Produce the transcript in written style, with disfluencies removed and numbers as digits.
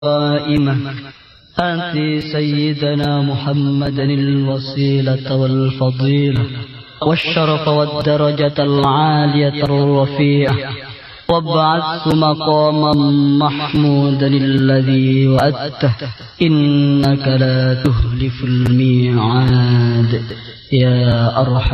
قائمة آت سيدنا محمدا الوسيلة والفضيلة والشرف والدرجة العالية الرفيعة وابعثه مقاما محمودا الذي وعدته إنك لا تخلف الميعاد يا أرحم